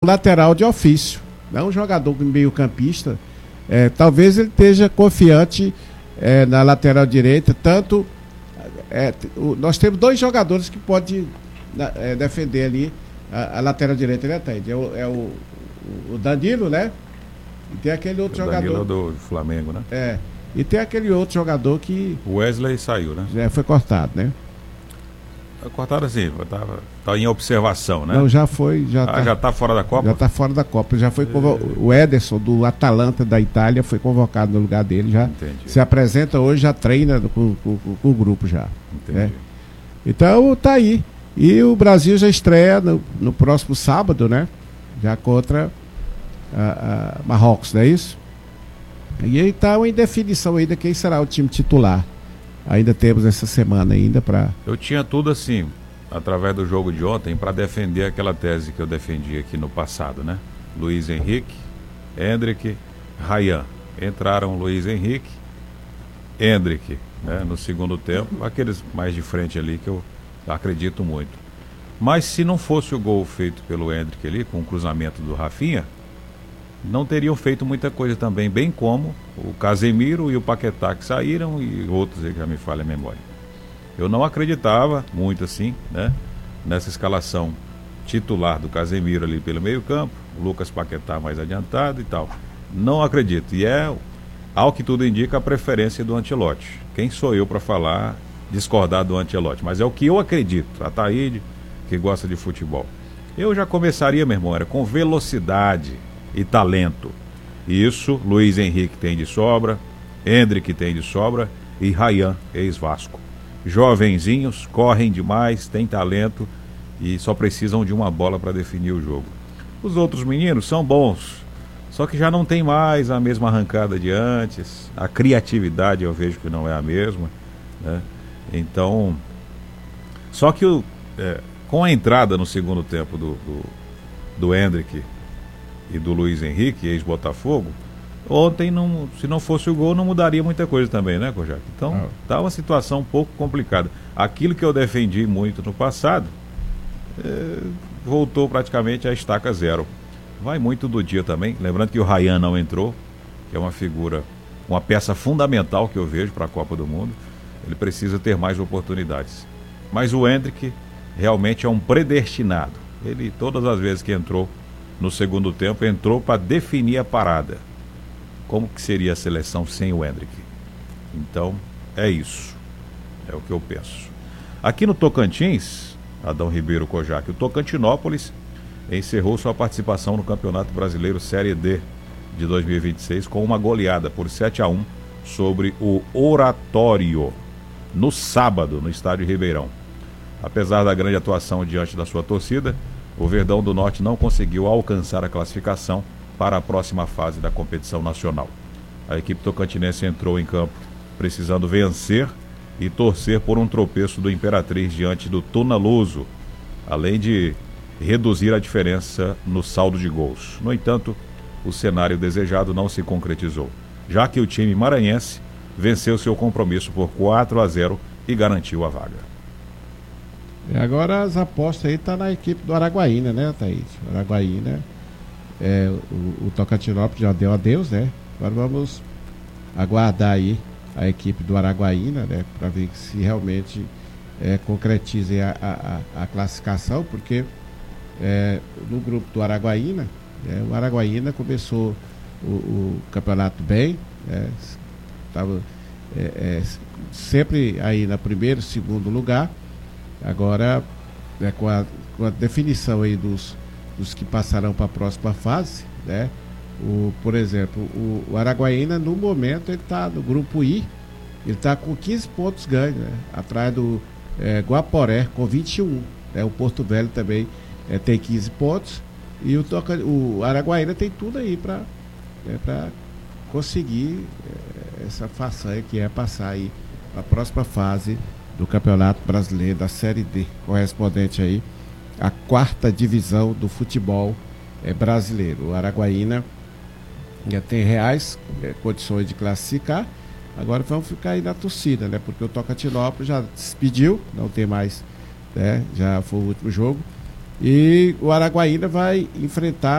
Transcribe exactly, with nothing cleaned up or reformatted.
lateral de ofício, não um jogador meio campista. É, talvez ele esteja confiante é, na lateral direita, tanto é, o, nós temos dois jogadores que podem é, defender ali a, a lateral direita, né, Taide? É, o, é o, o Danilo, né? E tem aquele outro o jogador. Danilo do Flamengo, né? É. E tem aquele outro jogador que. O Wesley saiu, né? Já foi cortado, né? Cortado assim, tá, tá em observação, né? Não, já foi. Já, ah, tá, já tá fora da Copa? Já tá fora da Copa. Já foi convo... O Ederson, do Atalanta da Itália, foi convocado no lugar dele. Já Entendi. Se apresenta hoje, já treina com, com, com o grupo já. Entendi. Né? Então tá aí. E o Brasil já estreia no, no próximo sábado, né? Já contra a, a Marrocos, não é isso? E aí tá uma indefinição ainda quem será o time titular. Ainda temos essa semana ainda para. Eu tinha tudo assim, através do jogo de ontem, para defender aquela tese que eu defendi aqui no passado, né? Luiz Henrique, Endrick, Ryan. Entraram Luiz Henrique, Endrick, né? No segundo tempo, aqueles mais de frente ali que eu acredito muito. Mas se não fosse o gol feito pelo Endrick ali, com o cruzamento do Rafinha, não teriam feito muita coisa também, bem como o Casemiro e o Paquetá que saíram e outros aí que já me falha a memória. Eu não acreditava muito assim, né, nessa escalação titular do Casemiro ali pelo meio campo, o Lucas Paquetá mais adiantado e tal. Não acredito. E é, ao que tudo indica, a preferência do Ancelotti. Quem sou eu para falar, discordar do Ancelotti? Mas é o que eu acredito. A Taíde, que gosta de futebol. Eu já começaria, meu irmão, era com velocidade e talento. Isso Luiz Henrique tem de sobra, Endrick tem de sobra e Ryan, ex-Vasco. Jovenzinhos, correm demais, têm talento e só precisam de uma bola para definir o jogo. Os outros meninos são bons, só que já não tem mais a mesma arrancada de antes, a criatividade eu vejo que não é a mesma, né? Então, só que o, é, com a entrada no segundo tempo do, do, do Endrick e do Luiz Henrique, ex-Botafogo, ontem, não, se não fosse o gol, não mudaria muita coisa também, né, Kojak? Então, tá uma situação um pouco complicada. Aquilo que eu defendi muito no passado, é, voltou praticamente à estaca zero. Vai muito do dia também. Lembrando que o Ryan não entrou, que é uma figura, uma peça fundamental que eu vejo para a Copa do Mundo. Ele precisa ter mais oportunidades. Mas o Endrick realmente é um predestinado. Ele, todas as vezes que entrou no segundo tempo, entrou para definir a parada. Como que seria a seleção sem o Endrick? Então, é isso. É o que eu penso. Aqui no Tocantins, Adão Ribeiro Kojak, o Tocantinópolis encerrou sua participação no Campeonato Brasileiro Série D de dois mil e vinte e seis com uma goleada por sete a um sobre o Oratório, no sábado, no estádio Ribeirão. Apesar da grande atuação diante da sua torcida, o Verdão do Norte não conseguiu alcançar a classificação para a próxima fase da competição nacional. A equipe tocantinense entrou em campo precisando vencer e torcer por um tropeço do Imperatriz diante do Tuna Luso, além de reduzir a diferença no saldo de gols. No entanto, o cenário desejado não se concretizou, já que o time maranhense venceu seu compromisso por quatro a zero e garantiu a vaga. E agora as apostas aí tá na equipe do Araguaína, né, Thaís? O Araguaína, é, o, o Tocantinópolis já deu adeus, né? Agora vamos aguardar aí a equipe do Araguaína, né? Para ver se realmente é, concretizem a, a, a classificação, porque é, no grupo do Araguaína, é, o Araguaína começou o, o campeonato bem, né? Tava é, é, sempre aí na primeiro, segundo lugar. Agora, né, com, a, com a definição aí dos, dos que passarão para a próxima fase, né? O, por exemplo, o, o Araguaína, no momento, ele está no grupo I, ele está com quinze pontos ganhos, né? Atrás do é, Guaporé, com vinte e um. Né? O Porto Velho também é, tem quinze pontos. E o, Toca, o Araguaína tem tudo aí para né, conseguir é, essa façanha que é passar aí a próxima fase do Campeonato Brasileiro da Série D, correspondente aí à quarta divisão do futebol é, brasileiro. O Araguaína já tem reais é, condições de classificar. Agora vamos ficar aí na torcida, né? Porque o Tocantinópolis já despediu, não tem mais, né? Já foi o último jogo. E o Araguaína vai enfrentar